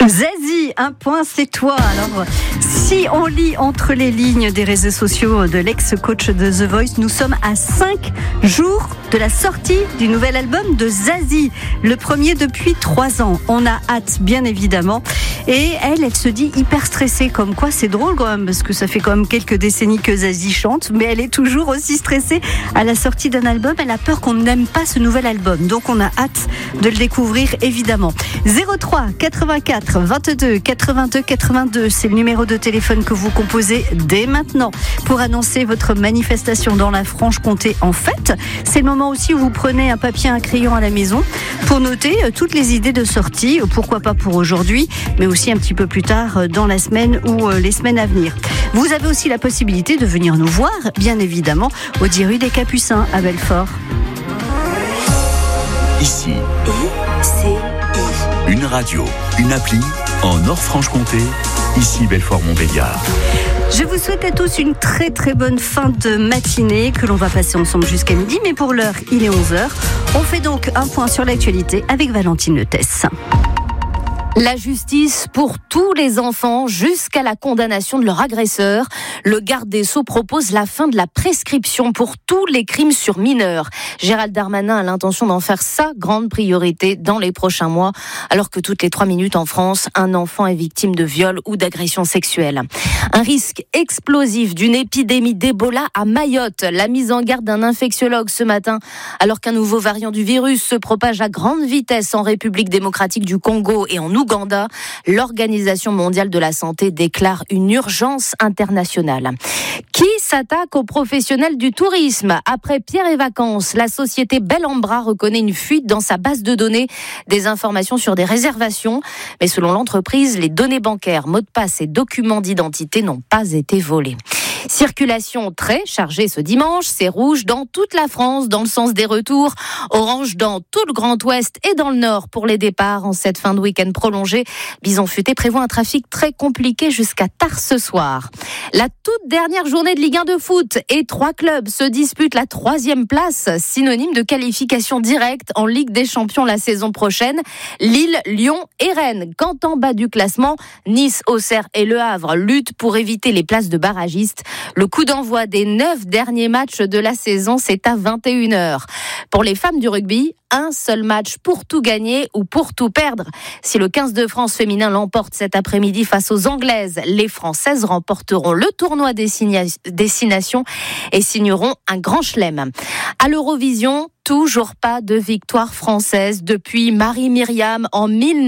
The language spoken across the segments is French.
Zazie, un point, c'est toi. Alors, si on lit entre les lignes des réseaux sociaux de l'ex-coach de The Voice, nous sommes à 5 jours de la sortie du nouvel album de Zazie, le premier depuis 3 ans. On a hâte, bien évidemment. Et elle se dit hyper stressée, comme quoi c'est drôle quand même, parce que ça fait quand même quelques décennies que Zazie chante, mais elle est toujours aussi stressée à la sortie d'un album. Elle a peur qu'on n'aime pas ce nouvel album, donc on a hâte de le découvrir, évidemment. 03 84 22 82 82, c'est le numéro de téléphone que vous composez dès maintenant pour annoncer votre manifestation dans la Franche-Comté en fête. C'est le moment aussi où vous prenez un papier et un crayon à la maison pour noter toutes les idées de sortie, pourquoi pas pour aujourd'hui, mais aussi un petit peu plus tard dans la semaine ou les semaines à venir. Vous avez aussi la possibilité de venir nous voir, bien évidemment, au 10 rue des Capucins à Belfort. Ici, une radio, une appli en Nord-Franche-Comté, ici Belfort-Montbéliard. Je vous souhaite à tous une très très bonne fin de matinée que l'on va passer ensemble jusqu'à midi, mais pour l'heure, il est 11h. On fait donc un point sur l'actualité avec Valentine Letesse. La justice pour tous les enfants jusqu'à la condamnation de leur agresseur. Le garde des Sceaux propose la fin de la prescription pour tous les crimes sur mineurs. Gérald Darmanin a l'intention d'en faire sa grande priorité dans les prochains mois, alors que toutes les 3 minutes en France, un enfant est victime de viol ou d'agression sexuelle. Un risque explosif d'une épidémie d'Ebola à Mayotte. La mise en garde d'un infectiologue ce matin, alors qu'un nouveau variant du virus se propage à grande vitesse en République démocratique du Congo et en Ouganda, l'Organisation mondiale de la santé déclare une urgence internationale. Qui s'attaque aux professionnels du tourisme ? Après Pierre et Vacances, la société Bellambra reconnaît une fuite dans sa base de données, des informations sur des réservations. Mais selon l'entreprise, les données bancaires, mots de passe et documents d'identité n'ont pas été volés. Circulation très chargée ce dimanche, c'est rouge dans toute la France dans le sens des retours, orange dans tout le Grand Ouest et dans le Nord pour les départs en cette fin de week-end prolongée. Bison Futé prévoit un trafic très compliqué jusqu'à tard ce soir. La toute dernière journée de Ligue 1 de foot et 3 clubs se disputent la 3e place, synonyme de qualification directe en Ligue des Champions la saison prochaine. Lille, Lyon et Rennes. Quand en bas du classement, Nice, Auxerre et Le Havre luttent pour éviter les places de barragistes. Le coup d'envoi des 9 derniers matchs de la saison, c'est à 21h. Pour les femmes du rugby, un seul match pour tout gagner ou pour tout perdre. Si le 15 de France féminin l'emporte cet après-midi face aux Anglaises, les Françaises remporteront le tournoi Destination et signeront un grand chelem. À l'Eurovision, toujours pas de victoire française depuis Marie-Myriam en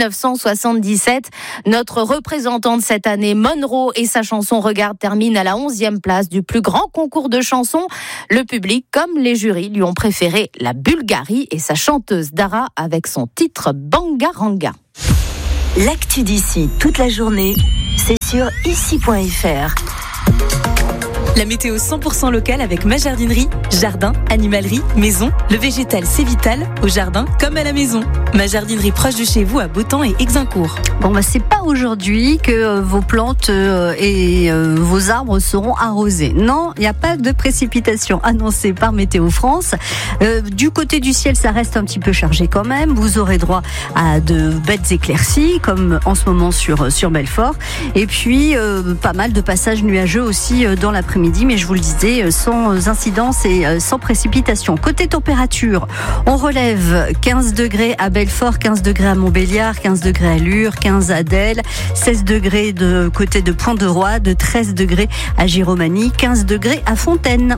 1977. Notre représentante cette année, Monroe, et sa chanson Regarde termine à la 11e place du plus grand concours de chansons. Le public, comme les jurys, lui ont préféré la Bulgarie et sa chanteuse Dara avec son titre Bangaranga. L'actu d'ici toute la journée, c'est sur ici.fr. La météo 100% locale avec ma jardinerie. Jardin, animalerie, maison. Le végétal, c'est vital, au jardin comme à la maison. Ma jardinerie proche de chez vous à Beautemps et Exincourt. Bon, c'est pas aujourd'hui que vos plantes et vos arbres seront arrosés. Non, il n'y a pas de précipitation annoncée par Météo France. Du côté du ciel, ça reste un petit peu chargé quand même. Vous aurez droit à de belles éclaircies, comme en ce moment sur Belfort. Et puis, pas mal de passages nuageux aussi dans l'après-midi. Mais je vous le disais, sans incidence et sans précipitation. Côté température, on relève 15 degrés à Belfort, 15 degrés à Montbéliard, 15 degrés à Lure, 15 à Delle, 16 degrés de côté de Pont-de-Roi, de 13 degrés à Giromagny, 15 degrés à Fontaine.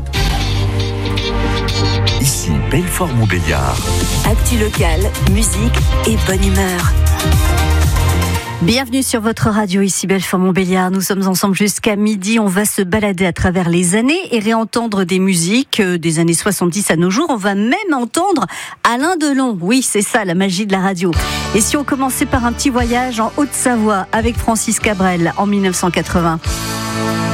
Ici Belfort-Montbéliard. Actu locale, musique et bonne humeur. Bienvenue sur votre radio, ici Belfort-Montbéliard. Nous sommes ensemble jusqu'à midi. On va se balader à travers les années et réentendre des musiques des années 70 à nos jours. On va même entendre Alain Delon. Oui, c'est ça, la magie de la radio. Et si on commençait par un petit voyage en Haute-Savoie avec Francis Cabrel en 1980.